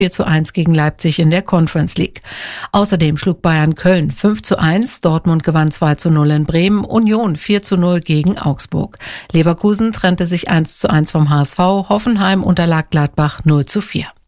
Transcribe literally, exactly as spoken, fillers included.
vier zu eins gegen Leipzig in der Conference League. Außerdem schlug Bayern Köln fünf zu eins, Dortmund gewann zwei zu null in Bremen, Union vier zu null gegen Augsburg. Leverkusen trennte sich eins zu eins vom H S V, Hoffenheim unterlag Gladbach null zu vier.